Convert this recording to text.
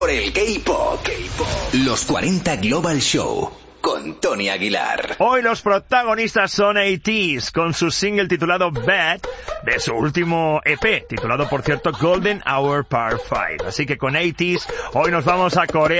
Por el K-Pop. Los 40 Global Show con Tony Aguilar. Hoy los protagonistas son ATEEZ con su single titulado Bad de su último EP, titulado por cierto Golden Hour Part 5. Así que con ATEEZ hoy nos vamos a Corea.